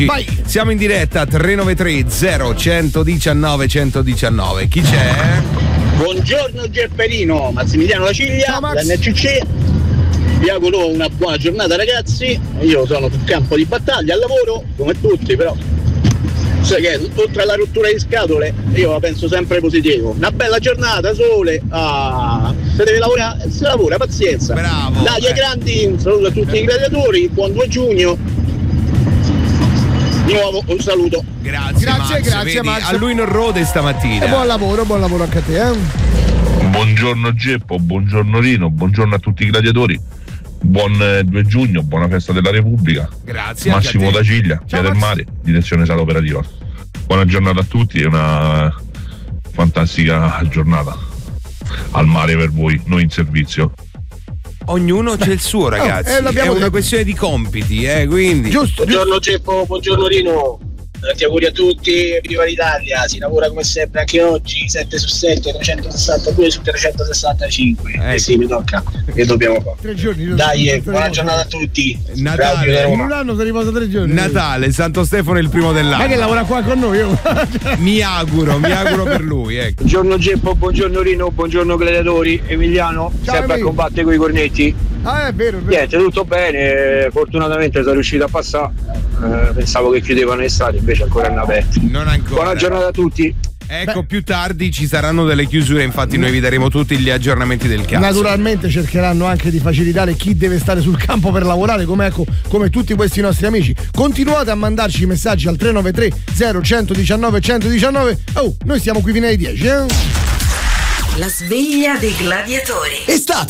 Vai. Siamo in diretta 393 0119 119. Chi c'è? Buongiorno Gepperino, Massimiliano La Ciglia, dall'NCC. Vi auguro una buona giornata ragazzi. Io sono sul campo di battaglia, al lavoro, come tutti, però sai che oltre alla rottura di scatole io la penso sempre positivo. Una bella giornata, sole, se deve lavorare, si lavora, pazienza. Bravo. Dai ai grandi, un saluto a tutti i gladiatori, buon 2 giugno. Di nuovo un saluto. Grazie Grazie, Max. A lui non rode stamattina. E buon lavoro anche a te. Buongiorno Geppo, buongiorno Rino, buongiorno a tutti i gladiatori. Buon 2 giugno, buona festa della Repubblica. Grazie. Massimo da Ciglia, Via del Mare, direzione sala operativa. Buona giornata a tutti e una fantastica giornata al mare per voi, noi in servizio. Ognuno c'è il suo, ragazzi. È una questione di compiti, quindi. Giusto. Buongiorno Geppo, buongiorno Rino. Tanti auguri a tutti, viva l'Italia, si lavora come sempre anche oggi, 7 su 7, 362 su 365. Sì, mi tocca, che dobbiamo fare. 3 giorni. Dai, buona giornata a tutti. Natale. In un anno si riposa 3 giorni. Natale, Santo Stefano è il primo dell'anno. Ma che lavora qua con noi? Mi auguro per lui, ecco. Buongiorno Geppo, buongiorno Rino, buongiorno gladiatori. Emiliano, ciao, sempre a combattere con i cornetti. È vero. Niente, tutto bene, fortunatamente sono riuscito a passare. Pensavo che chiudevano l'estate, invece ancora hanno aperto. Non ancora. Buona giornata a tutti. Ecco, più tardi ci saranno delle chiusure, infatti noi vi daremo tutti gli aggiornamenti del cazzo. Naturalmente cercheranno anche di facilitare chi deve stare sul campo per lavorare, come tutti questi nostri amici. Continuate a mandarci i messaggi al 393 0119 119. Noi siamo qui fino alle 10. La sveglia dei gladiatori. Estate!